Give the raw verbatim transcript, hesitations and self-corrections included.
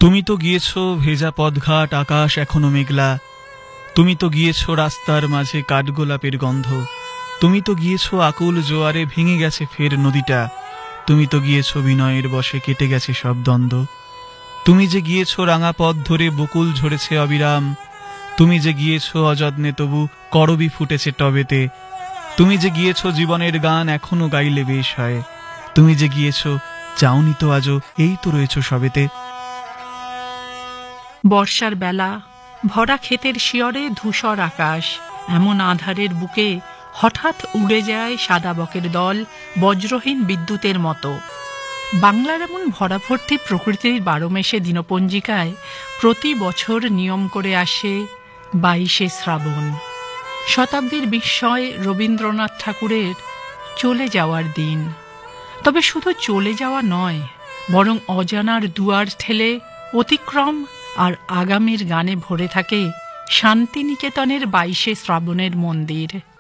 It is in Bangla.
তুমি তো গিয়েছো ভেজা পথঘাট, আকাশ এখনো মেঘলা। তুমি তো গিয়েছো রাস্তার মাঝে কাঠগোলাপের গন্ধ। তুমি তো গিয়েছো আকুল জোয়ারে, ভেঙে গেছে ফের নদীটা। তুমি তো গিয়েছো বিনয়ের বশে, কেটে গেছে সব দ্বন্দ্ব। তুমি যে গিয়েছো রাঙা পথ ধরে, বকুল ঝরেছে অবিরাম। তুমি যে গিয়েছো অযত্নে, তবু করবি ফুটেছে টবেতে। তুমি যে গিয়েছো জীবনের গান, এখনো গাইলে বেশ হয়। তুমি যে গিয়েছো চাওনি তো আজও, এই তো রয়েছো সবেতে। বর্ষার বেলা, ভরা ক্ষেতের শিয়রে ধূসর আকাশ, এমন আঁধারের বুকে হঠাৎ উড়ে যায় সাদা বকের দল বজ্রহীন বিদ্যুতের মতো। বাংলার এমন ভরাভর্তি প্রকৃতির বারোমেশে দিনপঞ্জিকায় প্রতি বছর নিয়ম করে আসে বাইশে শ্রাবণ, শতাব্দীর বিস্ময় রবীন্দ্রনাথ ঠাকুরের চলে যাওয়ার দিন। তবে শুধু চলে যাওয়া নয়, বরং অজানার দুয়ার ঠেলে অতিক্রম আর আগামীর গানে ভরে থাকে শান্তিনিকেতনের বাইশে শ্রাবণের মন্দির।